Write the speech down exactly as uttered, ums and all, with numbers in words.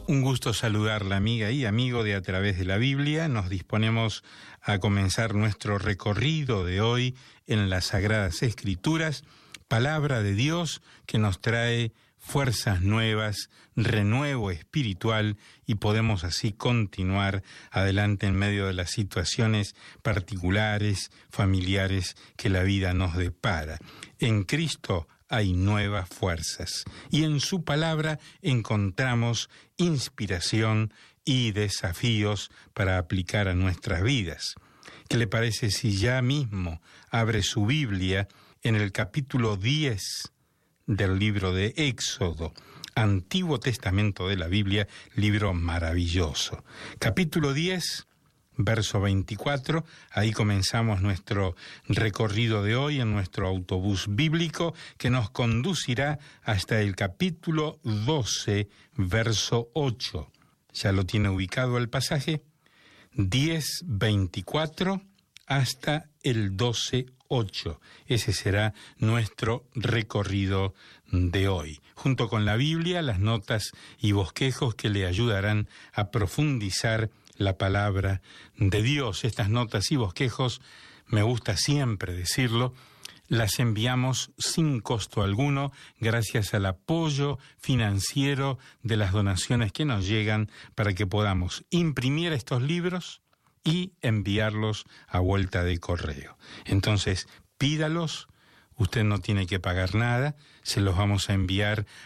Un gusto saludarla, amiga y amigo de A Través de la Biblia. Nos disponemos a comenzar nuestro recorrido de hoy en las Sagradas Escrituras, palabra de Dios que nos trae fuerzas nuevas, renuevo espiritual, y podemos así continuar adelante en medio de las situaciones particulares, familiares que la vida nos depara. En Cristo hay nuevas fuerzas, y en su palabra encontramos inspiración y desafíos para aplicar a nuestras vidas. ¿Qué le parece si ya mismo abre su Biblia en el capítulo diez del libro de Éxodo, Antiguo Testamento de la Biblia, libro maravilloso? Capítulo diez, verso veinticuatro, ahí comenzamos nuestro recorrido de hoy en nuestro autobús bíblico que nos conducirá hasta el capítulo doce, verso ocho. ¿Ya lo tiene ubicado el pasaje? diez, veinticuatro hasta el doce, ocho. Ese será nuestro recorrido de hoy, junto con la Biblia, las notas y bosquejos que le ayudarán a profundizar la palabra de Dios. Estas notas y bosquejos, me gusta siempre decirlo, las enviamos sin costo alguno, gracias al apoyo financiero de las donaciones que nos llegan para que podamos imprimir estos libros y enviarlos a vuelta de correo. Entonces, pídalos, usted no tiene que pagar nada, se los vamos a enviar